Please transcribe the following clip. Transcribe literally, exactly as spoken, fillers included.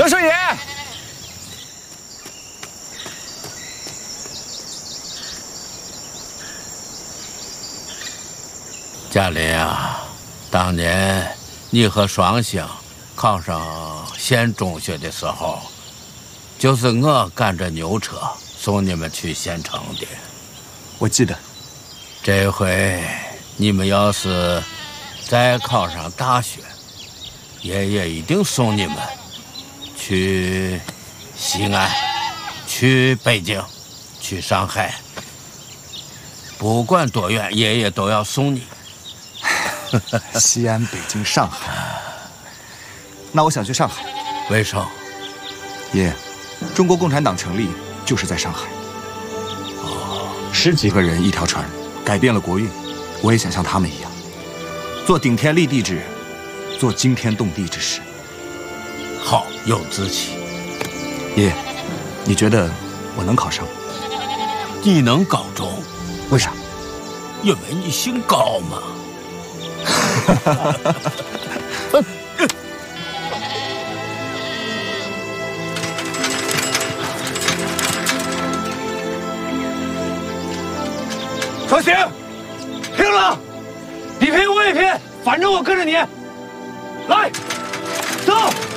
德顺爷， 嘉林啊，当年你和双星考上县中学的时候，就是我赶着牛车送你们去县城的。 我记得。 这回你们要是再考上大学，爷爷一定送你们去西安，去北京，去上海，不管多远，爷爷都要送你。 西安、北京、上海，那我想去上海。 为什么？ 爷爷，中国共产党成立就是在上海。哦，十几个人一条船，改变了国运。我也想像他们一样，做顶天立地之人，做惊天动地之事。 好，有志气。 爷爷，你觉得我能考上？ 你能高中？ 为啥？ 因为你姓高嘛。 双星，拼了！你拼我也拼，反正我跟着你。来，走。